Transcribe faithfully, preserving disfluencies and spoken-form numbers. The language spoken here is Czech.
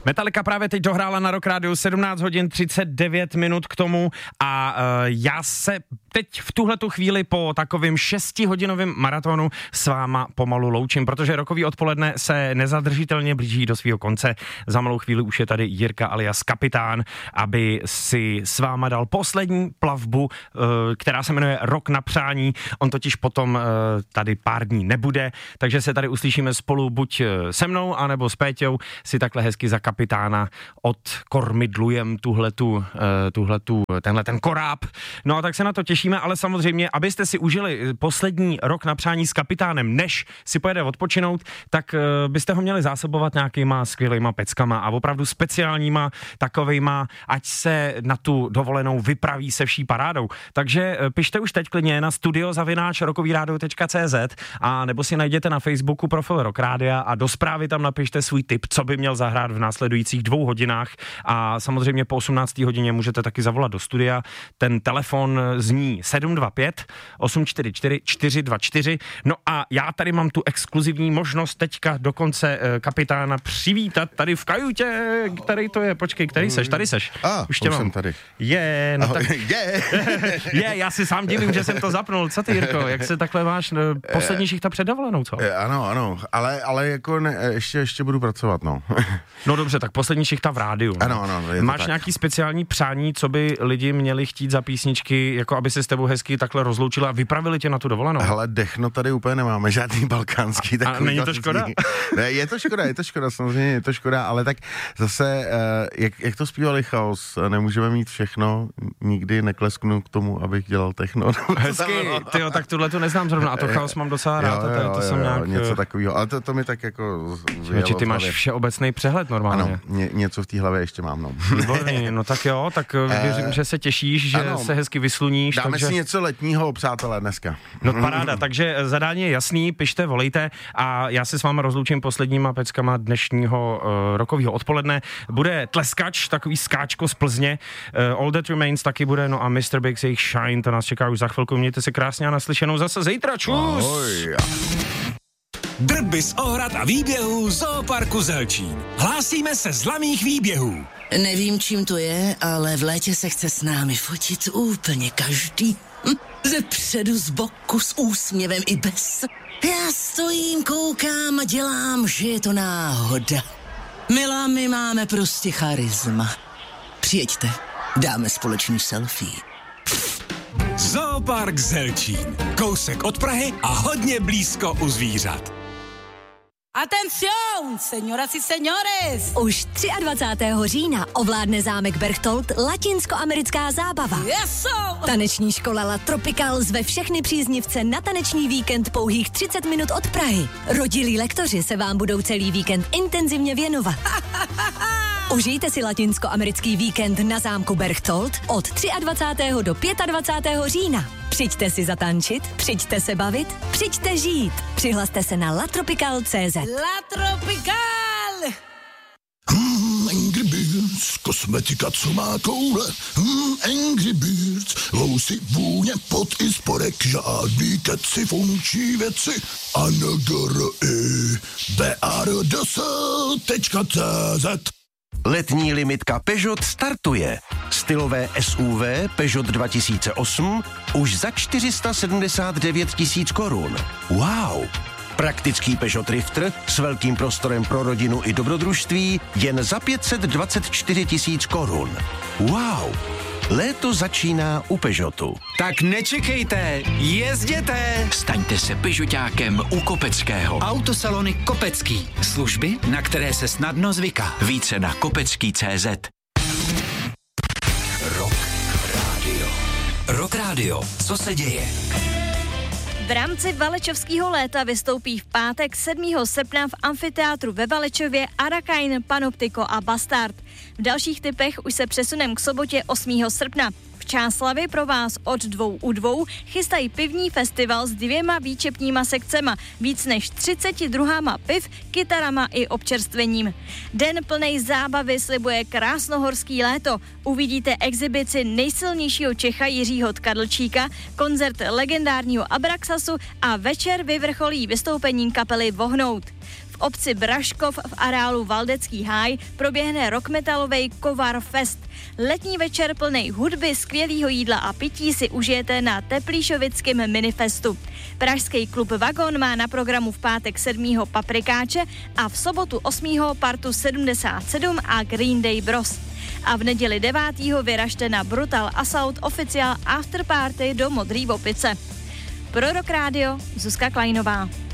Metallica právě teď dohrála na Rock Rádiu sedmnáct hodin třicet devět minut k tomu a uh, já se teď v tuhletu chvíli po takovým šestihodinovém maratonu s váma pomalu loučím, protože rokový odpoledne se nezadržitelně blíží do svého konce. Za malou chvíli už je tady Jirka alias Kapitán, aby si s váma dal poslední plavbu, uh, která se jmenuje Rok na přání. On totiž potom uh, tady pár dní nebude, takže se tady uslyšíme spolu buď se mnou, anebo s Péťou, si takhle hezky za Kapitána odkormidlujem tuhletu, uh, tuhletu, tenhle ten koráb. No a tak se na to těšíme, ale samozřejmě, abyste si užili poslední Rok na přání s Kapitánem, než si pojede odpočinout, tak uh, byste ho měli zásobovat nějakýma skvělýma peckama a opravdu speciálníma takovejma, ať se na tu dovolenou vypraví se vší parádou. Takže uh, pište už teď klidně na studio zavináč rokovýradio tečka cé zet a nebo si najděte na Facebooku profil Rock Rádia a do zprávy tam napište svůj tip, co by měl zahrát v následujících dvou hodinách a samozřejmě po osmnácté hodině můžete taky zavolat do studia. Ten telefon zní sedm dva pět osm čtyři čtyři čtyři dva čtyři. No a já tady mám tu exkluzivní možnost teďka dokonce eh, Kapitána přivítat tady v kajutě, který to je, počkej, který seš, tady seš. A, už tě mám. jsem tady. Je, no Ahoj, tak... je. je, já si sám divím, že jsem to zapnul. Co ty, Jirko, jak se takhle máš poslední šichta před dovolenou, co? Ano, ano, ale, ale jako ne, ještě, ještě budu pracovat, no. No dobře, tak poslední šichta v rádiu. Ano, ano. Máš tak. nějaký speciální přání, co by lidi měli chtít za písničky, jako aby se s tebou hezky takhle rozloučili a vypravili tě na tu dovolenou? Hele, dechno tady úplně nemáme, žádný balkánský. A, a není to škoda? Ne, je to škoda, je to škoda, samozřejmě je to škoda, ale tak zase, jak, jak to zpívali Chaos, nemůžeme mít všechno, nikdy neklesknu k tomu, abych dělal techno. Hezky, tyjo, tak tuhle tu neznám zrovna a to Chaos mám docela rád. Jo, jo, to, to jo, jsem nějak... něco takového, ale to, to mi tak jako... Či ty máš všeobecný přehled normálně. Ano, ně, něco v té hlavě ještě mám, no. Výborný, no tak jo, tak věřím, že se těšíš, že ano, se hezky vysluníš. Dáme takže... si něco letního, přátelé, dneska. No paráda, takže zadání je jasný, pište, volejte a já se s váma rozloučím posledníma peckama dnešního uh, rokového odpoledne. Bude Tleskač, takový skáčko z Plzně, uh, All That Remains taky bude, no a mister Biggs, jejich Shine, to nás čeká už za chvilku, mějte se krásně a naslyšenou zase zítra, čus! Ahoj. Drby z ohrad a výběhů Zooparku Zelčín. Hlásíme se z laných výběhů. Nevím, čím to je, ale v létě se chce s námi fotit úplně každý. Hm? Ze předu, z boku, s úsměvem i bez. Já stojím, koukám a dělám, že je to náhoda. Milá, my máme prostě charisma. Přijeďte, dáme společný selfie. Zoopark Zelčín. Kousek od Prahy a hodně blízko u Atención, señoras y señores! Už dvacátého třetího října ovládne zámek Berchtold latinskoamerická zábava. Yes, Taneční škola La Tropical zve všechny příznivce na taneční víkend pouhých třicet minut od Prahy. Rodilí lektoři se vám budou celý víkend intenzivně věnovat. Užijte si latinskoamerický víkend na zámku Berchtold od dvacátého třetího do dvacátého pátého října. Přijďte si zatančit, přijďte se bavit, přijďte žít. Přihlaste se na latropical tečka cé zet. La Tropical! Hmm, Angry Birds, kosmetika, co má koule. Hmm, Angry Birds, vousy, vůně, pot i spodek, žádný keci, funkční věci. A N G R I B A R D S tečka cé zet. Letní limitka Peugeot startuje. Stylové S U V Peugeot dva tisíce osm už za čtyři sta sedmdesát devět tisíc korun. Wow! Praktický Peugeot Drifter s velkým prostorem pro rodinu i dobrodružství jen za pět set dvacet čtyři tisíc korun. Wow! Léto začíná u Peugeotu. Tak nečekejte, jezděte! Staňte se Peugeotákem u Kopeckého. Autosalony Kopecký. Služby, na které se snadno zvyká. Více na kopecký tečka cé zet. Rock Radio. Rock Radio. Co se děje? V rámci Valečovského léta vystoupí v pátek sedmého srpna v amfiteátru ve Valečově Arakain, Panoptiko a Bastard. V dalších typech už se přesunem k sobotě osmého srpna. V Čáslavě pro vás od dvou u dvou chystají pivní festival s dvěma výčepníma sekcema, víc než třiceti druhama piv, kytarama i občerstvením. Den plnej zábavy slibuje krásnohorský léto. Uvidíte exibici nejsilnějšího Čecha Jiřího Tkadlčíka, koncert legendárního Abraxasu a večer vyvrcholí vystoupením kapely Vohnout. V obci Braškov v areálu Valdecký háj proběhne rockmetalovej Kovar Fest. Letní večer plnej hudby, skvělýho jídla a pití si užijete na Teplíšovickém minifestu. Pražský klub Vagon má na programu v pátek sedmého Paprikáče a v sobotu osmého Partu sedmdesát sedm a Green Day Bros. A v neděli devátého vyražte na Brutal Assault oficiál afterparty do Modrý Opice. Pro Rock Radio Zuzka Klajnová.